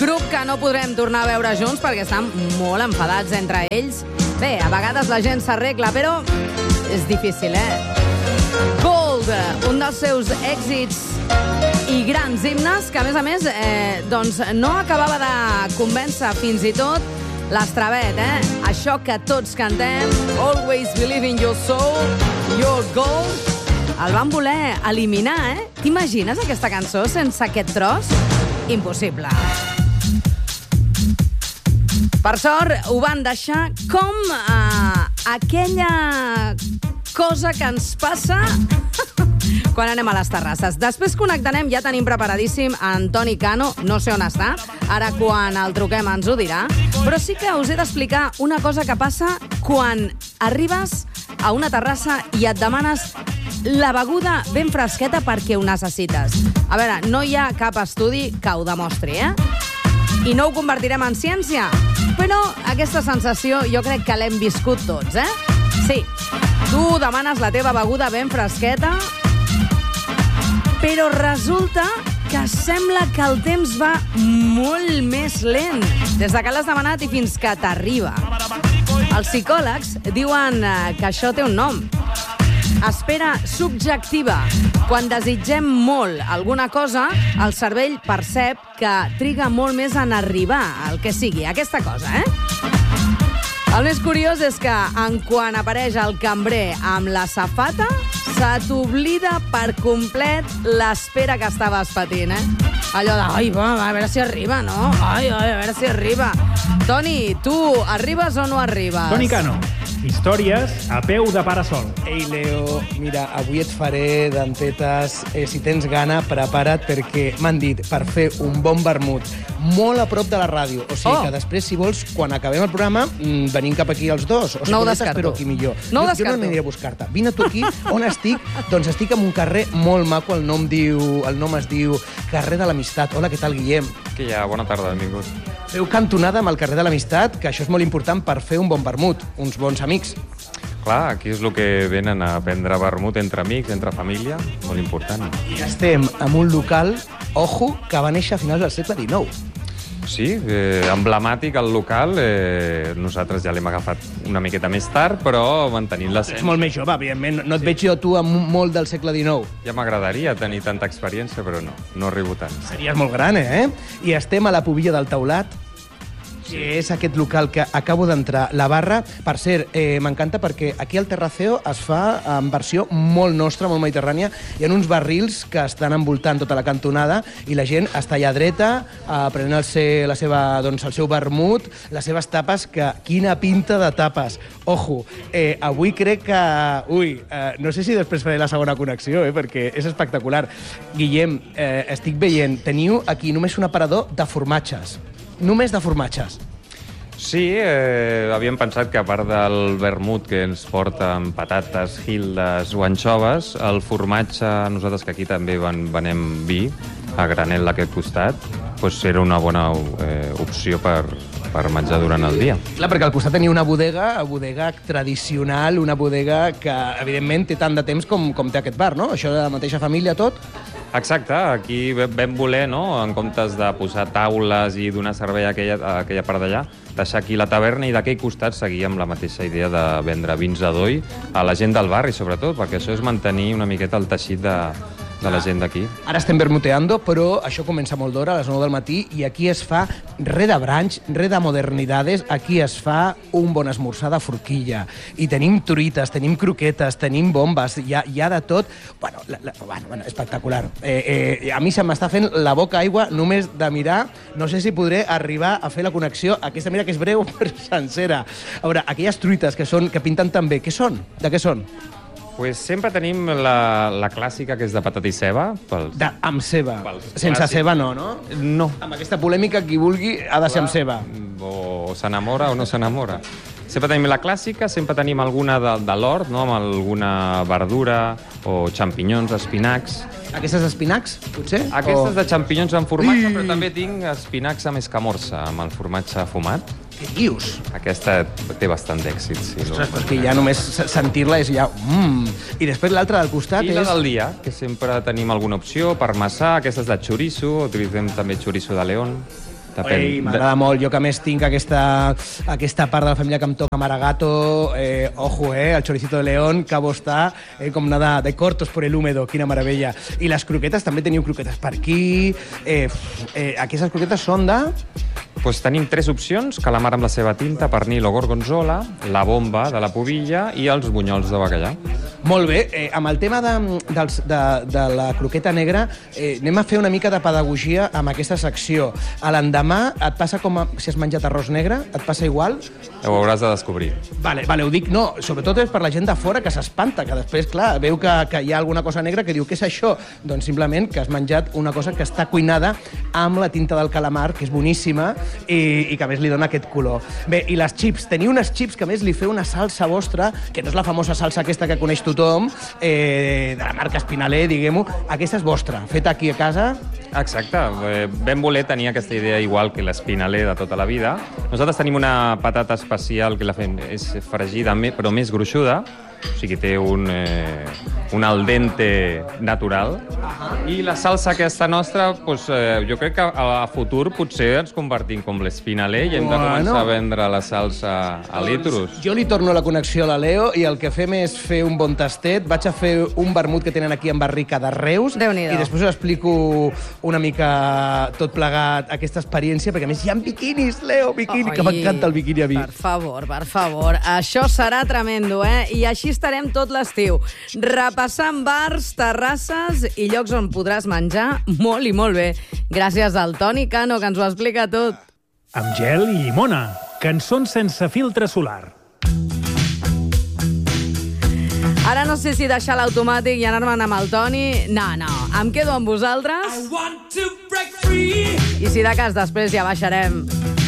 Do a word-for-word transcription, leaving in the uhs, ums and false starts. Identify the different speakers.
Speaker 1: grup que no podrem tornar a veure junts perquè estan molt enfadats entre ells. Bé, a vegades la gent s'arregla, però és difícil, eh? Gold, un dels seus èxits i grans himnes, que a més a més eh, doncs no acabava de convèncer fins i tot l'Estravet, eh? Això que tots cantem, Always Believe in Your Soul, Your Gold, el van voler eliminar, eh? T'imagines aquesta cançó sense aquest tros? Impossible. Per sort, ho van deixar com eh, aquella cosa que ens passa quan anem a les terrasses. Després connectarem, ja tenim preparadíssim Antoni Cano, no sé on està, ara quan el truquem ens ho dirà, però sí que us he d'explicar una cosa que passa quan arribes a una terrassa i et demanes la beguda ben fresqueta perquè ho necessites. A veure, no hi ha cap estudi que ho demostri, eh? I no ho convertirem en ciència, però aquesta sensació jo crec que l'hem viscut tots, eh? Sí, tu demanes la teva beguda ben fresqueta, però resulta que sembla que el temps va molt més lent, des de que l'has demanat i fins que t'arriba. Els psicòlegs diuen que això té un nom. Espera subjectiva. Quan desitgem molt alguna cosa, el cervell percep que triga molt més en arribar al que sigui, aquesta cosa, eh? El més curiós és que en quan apareix el cambrer amb la safata, se t'oblida per complet l'espera que estaves patint, eh? Allò de, ai, va, a veure si arriba, no? Ai, ai, a veure si arriba. Toni, tu arribes o no arribes?
Speaker 2: Toni Cano, històries a peu de parasol.
Speaker 3: Ei, Leo, mira, avui et faré dentetes. Eh, si tens gana, prepara't perquè m'han dit per fer un bon vermut molt a prop de la ràdio. O sigui
Speaker 1: Oh.
Speaker 3: que després, si vols, quan acabem el programa, mm, venim cap aquí els dos. O sigui,
Speaker 1: No ho
Speaker 3: jo
Speaker 1: descarto.
Speaker 3: t'espero aquí millor.
Speaker 1: No ho
Speaker 3: jo, jo
Speaker 1: descarto.
Speaker 3: no aniré a buscar-te. Vine tu aquí. On estic? Doncs estic en un carrer molt maco. El nom diu, el nom es diu Carrer de l'Amistat. Hola, què tal, Guillem?
Speaker 4: Que ja, bona tarda, benvingut.
Speaker 3: Feu cantonada amb el carrer de l'Amistat, que això és molt important per fer un bon vermut, uns bons amics.
Speaker 4: Clar, aquí és el que venen a prendre vermut entre amics, entre família, molt important.
Speaker 3: I estem en un local, ojo, que va néixer a finals del segle dinou.
Speaker 4: Sí, eh, emblemàtic el local, eh, nosaltres ja l'hem agafat una miqueta més tard, però mantenint
Speaker 3: Ets
Speaker 4: l'essència.
Speaker 3: molt més jove, evidentment. No et sí. veig jo tu amb molt del segle dinou.
Speaker 4: Ja m'agradaria tenir tanta experiència, però no, no arribo tant.
Speaker 3: Series molt gran, eh? I estem a la Pobilla del Taulat, que és aquest local que acabo d'entrar. La barra, per cert, eh, m'encanta perquè aquí al Terraceo es fa en versió molt nostra, molt mediterrània. Hi ha uns barrils que estan envoltant tota la cantonada i la gent està allà dreta, eh, prenent el, se, la seva, doncs, el seu vermut, les seves tapes, que quina pinta de tapes. Ojo, eh, avui crec que... Ui, eh, no sé si després faré la segona connexió, eh, perquè és espectacular. Guillem, eh, estic veient, teniu aquí només un aparador de formatges. Només de formatges.
Speaker 4: Sí, eh, havíem pensat que a part del vermut que ens porta amb patates, gildes o anxoves, el formatge, nosaltres que aquí també van, venem vi, a granel d'aquest costat, doncs era una bona eh, opció per, per menjar durant el dia.
Speaker 3: Clar, perquè al costat tenia una bodega, una bodega tradicional, una bodega que, evidentment, té tant de temps com, com té aquest bar, no? Això de la mateixa família, tot.
Speaker 4: Exacte, aquí vam voler, no?, en comptes de posar taules i donar servei a aquella, a aquella part d'allà, deixar aquí la taverna i d'aquell costat seguir amb la mateixa idea de vendre vins a doll a la gent del barri, sobretot, perquè això és mantenir una miqueta el teixit de, de la gent d'aquí.
Speaker 3: Ara estem vermuteando, però això comença molt d'hora, a les nou del matí, i aquí es fa res de branch, res de modernidades, aquí es fa un bon esmorzar de forquilla. I tenim truites, tenim croquetes, tenim bombes, hi ha, hi ha de tot. Bueno, la, la, bueno, bueno espectacular. Eh, eh, a mi se m'està fent la boca aigua només de mirar. No sé si podré arribar a fer la connexió. Aquesta, mira, que és breu, però sencera. A veure, aquelles truites que, són, que pinten tan bé, què són? De què són?
Speaker 4: Pues sempre tenim la, la clàssica, que és de patata i ceba. Pels...
Speaker 3: De, amb ceba.
Speaker 4: Pels
Speaker 3: Sense
Speaker 4: clàssics.
Speaker 3: ceba no, no?
Speaker 4: No.
Speaker 3: Amb aquesta polèmica, qui vulgui ha de ser amb ceba.
Speaker 4: O s'enamora o no s'enamora. Sempre tenim la clàssica, sempre tenim alguna de, de l'hort, no?, amb alguna verdura, o xampinyons, espinacs.
Speaker 3: Aquestes espinacs, potser?
Speaker 4: Aquestes
Speaker 3: o...
Speaker 4: de xampinyons amb formatge,
Speaker 3: Ui.
Speaker 4: però també tinc espinacs amb escamorça, amb el formatge fumat.
Speaker 3: Què dius?
Speaker 4: Aquesta té bastant d'èxit, sí.
Speaker 3: Ostres, però és que ja només sentir-la és ja... Mm. I després l'altra del costat
Speaker 4: I
Speaker 3: és...
Speaker 4: la del dia, que sempre tenim alguna opció, parmesà, aquestes de chorizo, utilitzem també chorizo de león. Depèn.
Speaker 3: Ei, m'agrada molt. Jo que més tinc aquesta, aquesta part de la família que em toca maragato, eh, ojo, eh, el choricito de león, que bo està, eh, com anar de, de cortos por el húmedo, quina meravella. I les croquetes, també teniu croquetes per aquí. Eh, eh, aquestes croquetes són de...
Speaker 4: Pues tenim tres opcions: calamar amb la seva tinta, pernil o gorgonzola, la bomba de la pubilla i els bunyols de bacallà.
Speaker 3: Molt bé. Eh, amb el tema de, dels, de, de la croqueta negra, eh, anem a fer una mica de pedagogia amb aquesta secció. A l'endemà et passa com a, si has menjat arròs negre? Et passa igual?
Speaker 4: Ho hauràs de descobrir.
Speaker 3: Vale, vale, ho dic, no, sobretot és per la gent de fora que s'espanta, que després, clar, veu que, que hi ha alguna cosa negra que diu, què és això? Doncs simplement que has menjat una cosa que està cuinada amb la tinta del calamar, que és boníssima, i, i que a més li dona aquest color. Bé, i les chips, teniu unes chips que a més li feu una salsa vostra, que no és la famosa salsa aquesta que coneix tothom, eh, de la marca Espinaler, diguem-ho, aquesta és vostra, feta aquí a casa.
Speaker 4: Exacte. Eh, vam voler tenir aquesta idea igual que l'Espinaler de tota la vida. Nosaltres tenim una patata especial que la fem, és fregida, però més gruixuda, o sigui, té un, eh, un al dente natural. I la salsa aquesta nostra, doncs, eh, jo crec que a, a futur potser ens convertim com l'Espinaler i hem de començar
Speaker 3: Bueno.
Speaker 4: a vendre la salsa a litros.
Speaker 3: Jo li torno la connexió a la Leo i el que fem és fer un bon tastet. Vaig a fer un vermut que tenen aquí en barrica de Reus
Speaker 1: Déu-n'hi-do.
Speaker 3: i després us explico una mica tot plegat aquesta experiència, perquè a més hi ha biquinis, Leo, biquini,
Speaker 1: Ai,
Speaker 3: que m'encanta el biquini a mi.
Speaker 1: Per favor, per favor. Això serà tremendo, eh? I així estarem tot l'estiu, repassant bars, terrasses i llocs on podràs menjar molt i molt bé. Gràcies al Toni Cano, que ens ho explica tot.
Speaker 2: Amb gel i llimona. Cançons sense filtre solar.
Speaker 1: Ara no sé si deixar l'automàtic i anar-me'n amb el Toni. No, no, em quedo amb vosaltres. I si de cas després ja baixarem.